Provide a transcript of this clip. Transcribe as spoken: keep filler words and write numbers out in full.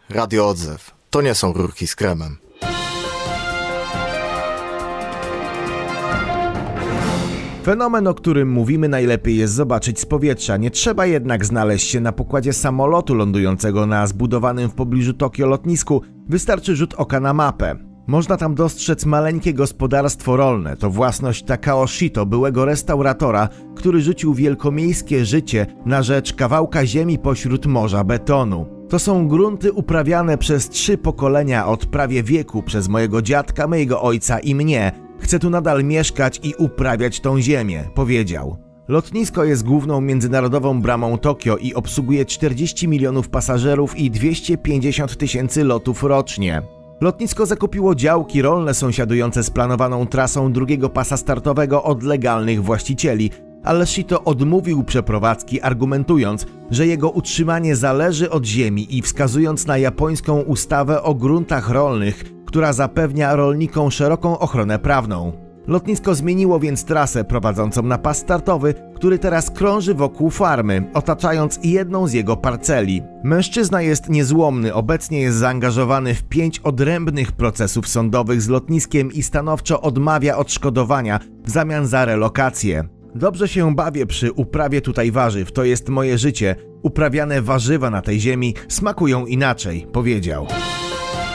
Radio Odzew. To nie są rurki z kremem. Fenomen, o którym mówimy, najlepiej jest zobaczyć z powietrza. Nie trzeba jednak znaleźć się na pokładzie samolotu lądującego na zbudowanym w pobliżu Tokio lotnisku. Wystarczy rzut oka na mapę. Można tam dostrzec maleńkie gospodarstwo rolne. To własność Takao Shito, byłego restauratora, który rzucił wielkomiejskie życie na rzecz kawałka ziemi pośród morza betonu. To są grunty uprawiane przez trzy pokolenia od prawie wieku przez mojego dziadka, mojego ojca i mnie. Chcę tu nadal mieszkać i uprawiać tą ziemię, powiedział. Lotnisko jest główną międzynarodową bramą Tokio i obsługuje czterdzieści milionów pasażerów i dwieście pięćdziesiąt tysięcy lotów rocznie. Lotnisko zakupiło działki rolne sąsiadujące z planowaną trasą drugiego pasa startowego od legalnych właścicieli, ale Shito odmówił przeprowadzki, argumentując, że jego utrzymanie zależy od ziemi i wskazując na japońską ustawę o gruntach rolnych, która zapewnia rolnikom szeroką ochronę prawną. Lotnisko zmieniło więc trasę prowadzącą na pas startowy, który teraz krąży wokół farmy, otaczając jedną z jego parceli. Mężczyzna jest niezłomny, obecnie jest zaangażowany w pięć odrębnych procesów sądowych z lotniskiem i stanowczo odmawia odszkodowania w zamian za relokację. Dobrze się bawię przy uprawie tutaj warzyw, to jest moje życie. Uprawiane warzywa na tej ziemi smakują inaczej, powiedział.